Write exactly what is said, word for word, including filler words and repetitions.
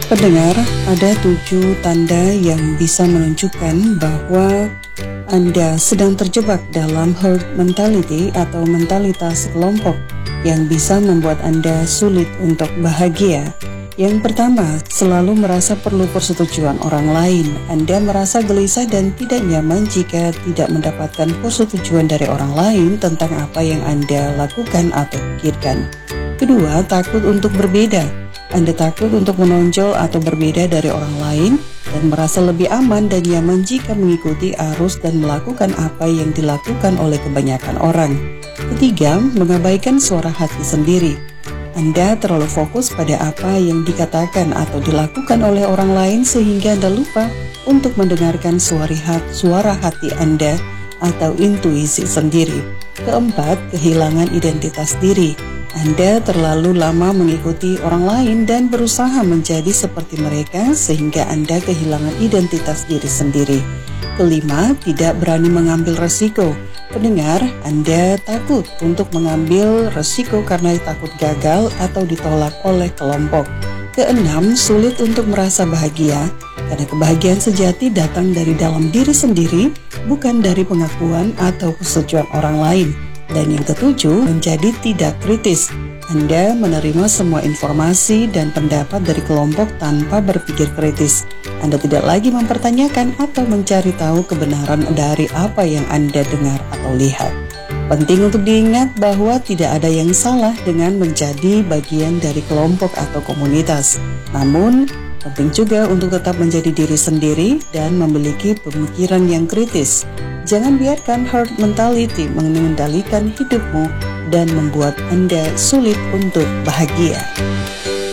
Pendengar, ada tujuh tanda yang bisa menunjukkan bahwa Anda sedang terjebak dalam herd mentality atau mentalitas kelompok yang bisa membuat Anda sulit untuk bahagia. Yang pertama, selalu merasa perlu persetujuan orang lain. Anda merasa gelisah dan tidak nyaman jika tidak mendapatkan persetujuan dari orang lain tentang apa yang Anda lakukan atau pikirkan. Kedua, takut untuk berbeda. Anda takut untuk menonjol atau berbeda dari orang lain dan merasa lebih aman dan nyaman jika mengikuti arus dan melakukan apa yang dilakukan oleh kebanyakan orang. Ketiga, mengabaikan suara hati sendiri. Anda terlalu fokus pada apa yang dikatakan atau dilakukan oleh orang lain sehingga Anda lupa untuk mendengarkan suara hati, suara hati Anda atau intuisi sendiri. Keempat, kehilangan identitas diri. Anda terlalu lama mengikuti orang lain dan berusaha menjadi seperti mereka sehingga Anda kehilangan identitas diri sendiri. Kelima, tidak berani mengambil resiko. Pendengar, Anda takut untuk mengambil resiko karena takut gagal atau ditolak oleh kelompok. Keenam, sulit untuk merasa bahagia karena kebahagiaan sejati datang dari dalam diri sendiri, bukan dari pengakuan atau persetujuan orang lain. Dan yang ketujuh, menjadi tidak kritis. Anda menerima semua informasi dan pendapat dari kelompok tanpa berpikir kritis. Anda tidak lagi mempertanyakan atau mencari tahu kebenaran dari apa yang Anda dengar atau lihat. Penting untuk diingat bahwa tidak ada yang salah dengan menjadi bagian dari kelompok atau komunitas. Namun, penting juga untuk tetap menjadi diri sendiri dan memiliki pemikiran yang kritis. Jangan biarkan herd mentality mengendalikan hidupmu dan membuat Anda sulit untuk bahagia.